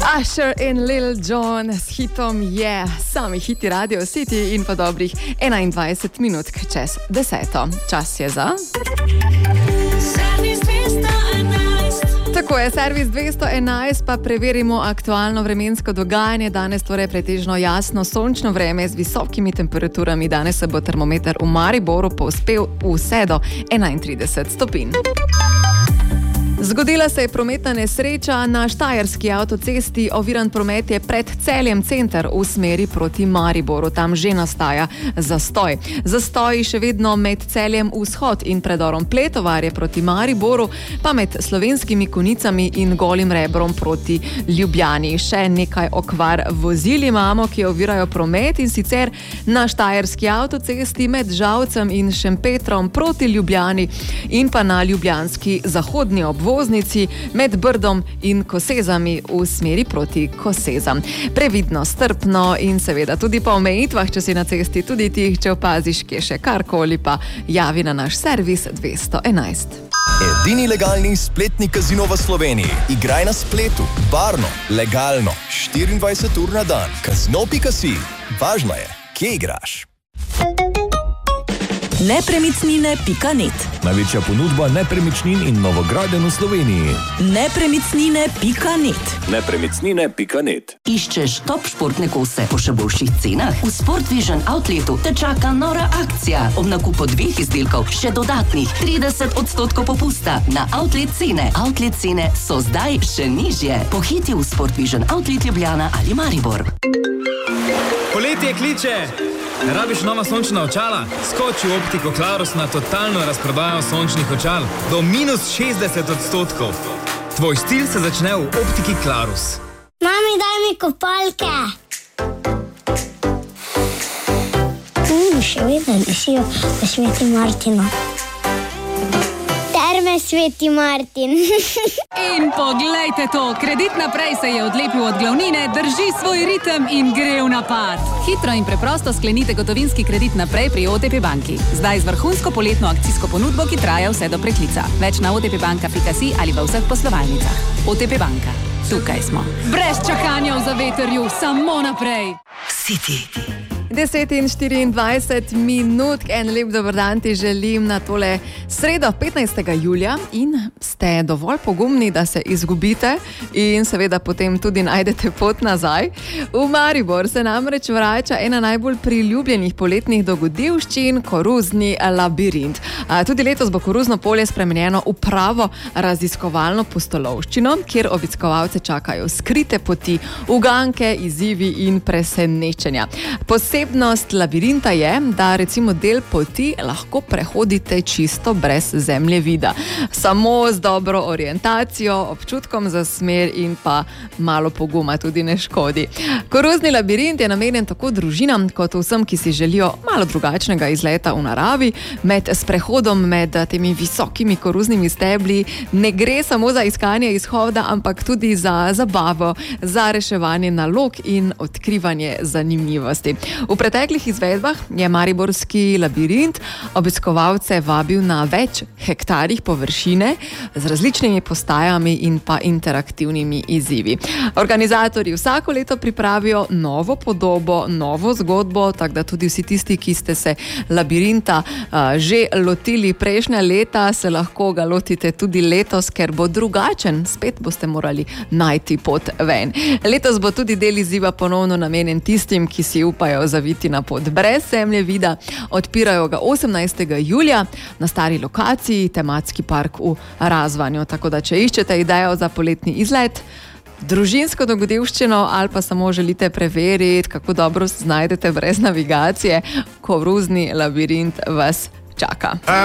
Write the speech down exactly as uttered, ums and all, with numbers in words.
Usher in Lil Jon s hitom je yeah, sami hiti Radio City in pa dobrih enaindvajset minut čez deseto. Čas je za... Tako je, servis dvesto enajst, pa preverimo aktualno vremensko dogajanje. Danes torej pretežno jasno sončno vreme z visokimi temperaturami. Danes se bo termometer v Mariboru povzpel vse do enaintrideset stopinj. Zgodila se je prometna nesreča na Štajerski avtocesti. Oviran promet je pred Celjem center v smeri proti Mariboru. Tam že nastaja zastoj. Zastoji še vedno med Celjem vzhod in predorom Pletovarje proti Mariboru, pa med Slovenskimi Konicami in Golim Rebrom proti Ljubljani. Še nekaj okvar vozil imamo, ki ovirajo promet, in sicer na Štajerski avtocesti med Žalcem in Šempetrom proti Ljubljani in pa na ljubljanski zahodni obvoznici med Brdom in Kosezami v smeri proti Kosezam. Previdno, strpno in seveda tudi po omejitvah, če si na cesti, tudi ti, če opaziš, kje še karkoli, pa javi na naš servis dvesto enajst. Edini legalni spletni kazino v Sloveniji. Igraj na spletu, varno, legalno, štiriindvajset ur na dan. Kazino pika si. Važno je, kje igraš. Nepremičnine pika net. Največja ponudba nepremičnin in novogradenj v Sloveniji. Nepremičnine pika net. Nepremičnine pika net. Iščeš top športne kose po še boljših cenah? V Sport Vision Outletu te čaka nora akcija. Ob nakupu dveh izdelkov še dodatnih trideset odstotkov popusta na outlet cene. Outlet cene so zdaj še nižje. Pohiti v Sport Vision Outlet Ljubljana ali Maribor. Poletje kliče! Ne rabiš nova sončna očala? Skoči v Optiko Clarus na totalno razprodajo sončnih očal. Do minus šestdeset odstotkov. Tvoj stil se začne v Optiki Clarus. Mami, daj mi kopalke. Mm, še vedno lisijo v Sveti Martinu. Terme Sveti Martin. In poglejte to, Kredit naprej se je odlepil od glavnine, drži svoj ritem in gre v napad. Hitro in preprosto sklenite gotovinski kredit naprej pri O T P banki. Zdaj z vrhunsko poletno akcijsko ponudbo, ki traja vse do preklica. Več na otpbanka pika si ali v vseh poslovalnicah. O T P banka. Tukaj smo. Brez čakanja v zavetrju, samo naprej. City. deset in štiriindvajset minut, en lep dober dan ti želim na tole sredo petnajstega julija in ste dovolj pogumni, da se izgubite in seveda potem tudi najdete pot nazaj. V Maribor se namreč vrača ena najbolj priljubljenih poletnih dogodivščin, Koruzni labirint. Tudi letos bo Koruzno polje spremenjeno v pravo raziskovalno pustolovščino, kjer obiskovalce čakajo skrite poti, uganke, izzivi in presenečenja. Posebnost labirinta je, da recimo del poti lahko prehodite čisto brez zemljevida. Samo z dobro orientacijo, občutkom za smer in pa malo poguma tudi ne škodi. Koruzni labirint je namenjen tako družinam kot vsem, ki si želijo malo drugačnega izleta v naravi. Med sprehodom med temi visokimi koruznimi stebli ne gre samo za iskanje izhoda, ampak tudi za zabavo, za reševanje nalog in odkrivanje zanimivosti. V preteklih izvedbah je mariborski labirint obiskovalce vabil na več hektarjih površine z različnimi postajami in pa interaktivnimi izzivi. Organizatorji vsako leto pripravijo novo podobo, novo zgodbo, tako da tudi vsi tisti, ki ste se labirinta uh, že lotili prejšnja leta, se lahko ga lotite tudi letos, ker bo drugačen. Spet boste morali najti pot ven. Letos bo tudi del izziva ponovno namenjen tistim, ki si upajo zaviti na pot brez zemljevida. Odpirajo ga osemnajstega julija na stari lokaciji, tematski park v Razvanju. Tako da, če iščete idejo za poletni izlet, družinsko dogodivščino ali pa samo želite preveriti, kako dobro se znajdete brez navigacije, Koruzni labirint vas čaka.